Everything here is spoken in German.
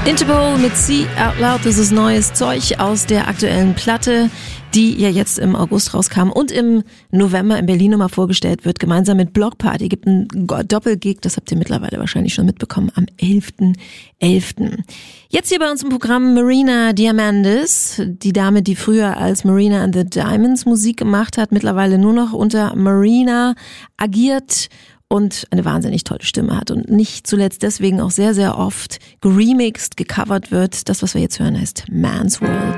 Interpol mit See Out Loud, das ist neues Zeug aus der aktuellen Platte, die ja jetzt im August rauskam und im November in Berlin nochmal vorgestellt wird, gemeinsam mit Block Party. Gibt einen Doppelgig, das habt ihr mittlerweile wahrscheinlich schon mitbekommen, am 11.11. Jetzt hier bei uns im Programm Marina Diamandis, die Dame, die früher als Marina and the Diamonds Musik gemacht hat, mittlerweile nur noch unter Marina agiert und eine wahnsinnig tolle Stimme hat und nicht zuletzt deswegen auch sehr, sehr oft geremixed, gecovert wird. Das, was wir jetzt hören, heißt Man's World.